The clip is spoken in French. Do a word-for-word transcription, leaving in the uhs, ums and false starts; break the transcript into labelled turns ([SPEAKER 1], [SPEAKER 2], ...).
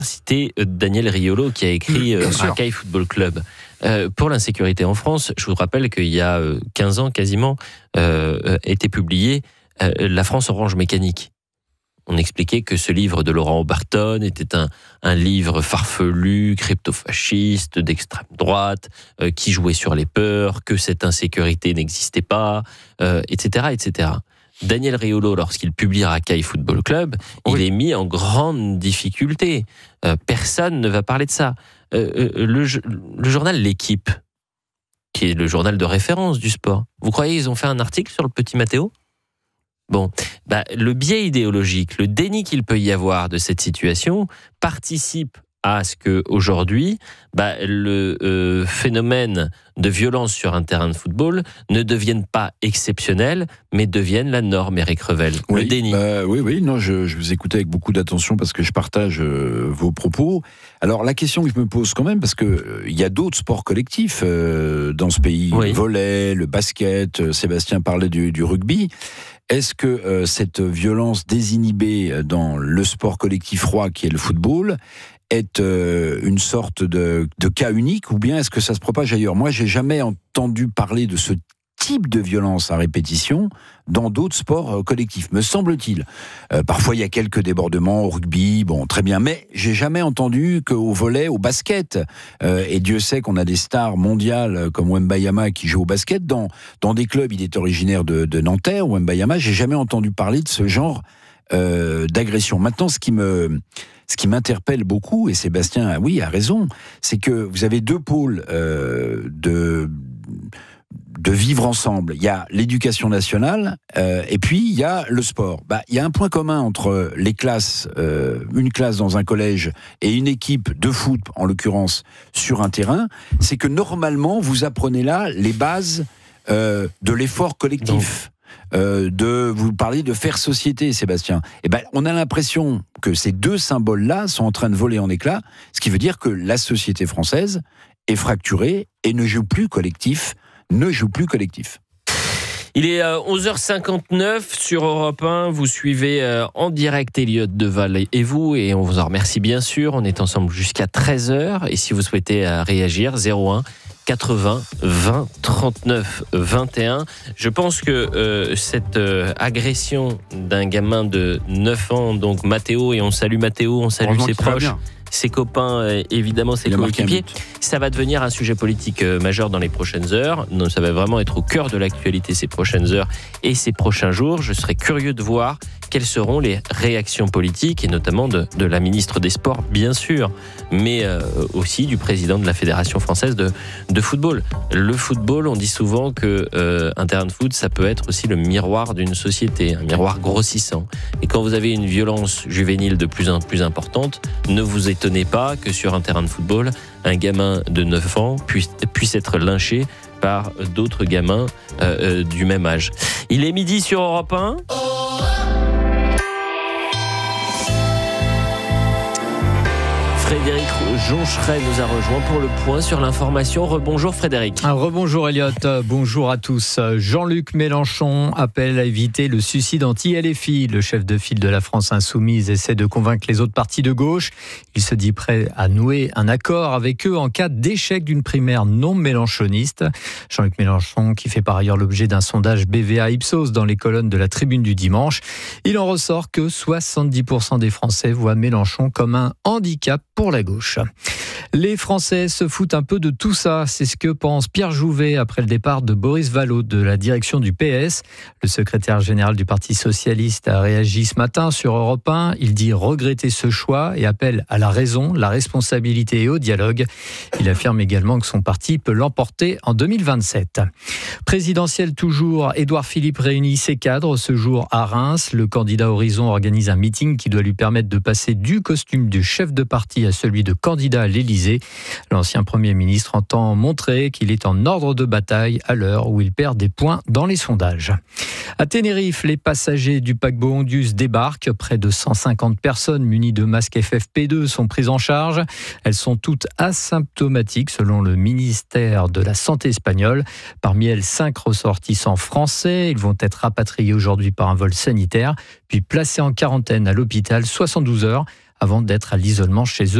[SPEAKER 1] citer Daniel Riolo qui a écrit euh, Racaille Football Club. Euh, pour l'insécurité en France, je vous rappelle qu'il y a quinze ans quasiment, euh, était publié euh, La France orange mécanique. On expliquait que ce livre de Laurent Obarton était un, un livre farfelu, crypto-fasciste, d'extrême droite, euh, qui jouait sur les peurs, que cette insécurité n'existait pas, euh, et cetera, et cetera. Daniel Riolo, lorsqu'il publie Racaille Football Club, oui. il est mis en grande difficulté. Euh, personne ne va parler de ça. Euh, le, le journal L'Équipe, qui est le journal de référence du sport, vous croyez qu'ils ont fait un article sur le petit Matteo ? Bon, bah, le biais idéologique, le déni qu'il peut y avoir de cette situation participe à ce qu'aujourd'hui, bah, le euh, phénomène de violence sur un terrain de football ne devienne pas exceptionnel, mais devienne la norme, Éric Revel.
[SPEAKER 2] Oui,
[SPEAKER 1] le déni.
[SPEAKER 2] Euh, oui, oui, non, je, je vous écoutais avec beaucoup d'attention parce que je partage euh, vos propos. Alors, la question que je me pose quand même, parce qu'il euh, y a d'autres sports collectifs euh, dans ce pays, oui. le volley, le basket, euh, Sébastien parlait du, du rugby. Est-ce que euh, cette violence désinhibée dans le sport collectif roi qui est le football est euh, une sorte de, de cas unique, ou bien est-ce que ça se propage ailleurs ? Moi, j'ai jamais entendu parler de ce type de violence à répétition dans d'autres sports euh, collectifs, me semble-t-il. Euh, parfois, il y a quelques débordements au rugby, bon, très bien, mais j'ai jamais entendu qu'au volley, au basket, euh, et Dieu sait qu'on a des stars mondiales comme Wembayama qui joue au basket, dans, dans des clubs, il est originaire de, de Nanterre, Wembayama, j'ai jamais entendu parler de ce genre euh, d'agression. Maintenant, ce qui me... Ce qui m'interpelle beaucoup, et Sébastien, oui, a raison, c'est que vous avez deux pôles euh, de, de vivre ensemble. Il y a l'éducation nationale euh, et puis il y a le sport. Bah, il y a un point commun entre les classes, euh, une classe dans un collège et une équipe de foot, en l'occurrence, sur un terrain, c'est que normalement, vous apprenez là les bases euh, de l'effort collectif. Donc. Euh, de vous parliez de faire société, Sébastien. Eh ben, on a l'impression que ces deux symboles-là sont en train de voler en éclats, ce qui veut dire que la société française est fracturée et ne joue plus collectif, ne joue plus collectif.
[SPEAKER 1] Il est onze heures cinquante-neuf sur Europe un, vous suivez en direct Elliot Deval et vous, et on vous en remercie bien sûr, on est ensemble jusqu'à treize heures, et si vous souhaitez réagir, zéro un quatre-vingts vingt trente-neuf vingt et un. Je pense que euh, cette euh, agression d'un gamin de neuf ans, donc Matteo, et on salue Matteo, on salue ses proches, ses copains, euh, évidemment ses coéquipiers, ça va devenir un sujet politique euh, majeur dans les prochaines heures. Donc, ça va vraiment être au cœur de l'actualité ces prochaines heures et ces prochains jours. Je serais curieux de voir quelles seront les réactions politiques, et notamment de, de la ministre des Sports, bien sûr, mais euh, aussi du président de la Fédération française de, de football. Le football, on dit souvent que euh, un terrain de foot, ça peut être aussi le miroir d'une société, un miroir grossissant. Et quand vous avez une violence juvénile de plus en plus importante, ne vous étonnez pas que sur un terrain de football, un gamin de neuf ans puisse, puisse être lynché par d'autres gamins euh, euh, du même âge. Il est midi sur Europe un. Frédéric Joncheret nous a rejoint pour le point sur l'information. Rebonjour Frédéric.
[SPEAKER 3] Un rebonjour Elliot, bonjour à tous. Jean-Luc Mélenchon appelle à éviter le suicide anti-L F I. Le chef de file de la France Insoumise essaie de convaincre les autres partis de gauche. Il se dit prêt à nouer un accord avec eux en cas d'échec d'une primaire non mélenchoniste. Jean-Luc Mélenchon qui fait par ailleurs l'objet d'un sondage B V A Ipsos dans les colonnes de la Tribune du dimanche. Il en ressort que soixante-dix pour cent des Français voient Mélenchon comme un handicap pour la gauche. Les Français se foutent un peu de tout ça, c'est ce que pense Pierre Jouvet après le départ de Boris Vallaud de la direction du P S. Le secrétaire général du Parti socialiste a réagi ce matin sur Europe un. Il dit regretter ce choix et appelle à la raison, la responsabilité et au dialogue. Il affirme également que son parti peut l'emporter en deux mille vingt-sept. Présidentielle toujours, Édouard Philippe réunit ses cadres ce jour à Reims. Le candidat Horizon organise un meeting qui doit lui permettre de passer du costume du chef de parti à celui de candidat à l'Élysée. L'ancien Premier ministre entend montrer qu'il est en ordre de bataille à l'heure où il perd des points dans les sondages. À Tenerife, les passagers du paquebot Ondius débarquent. Près de cent cinquante personnes munies de masques F F P deux sont prises en charge. Elles sont toutes asymptomatiques selon le ministère de la Santé espagnol. Parmi elles, cinq ressortissants français. Ils vont être rapatriés aujourd'hui par un vol sanitaire, puis placés en quarantaine à l'hôpital soixante-douze heures avant d'être à l'isolement chez eux.